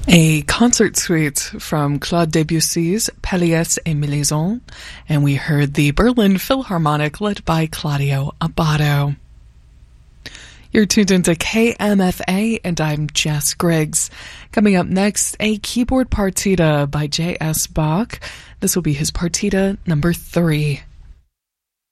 A concert suite from Claude Debussy's Pelléas et Mélisande, and we heard the Berlin Philharmonic led by Claudio Abbado. You're tuned into KMFA, and I'm Jess Griggs. Coming up next, a keyboard partita by J.S. Bach. This will be his partita number 3.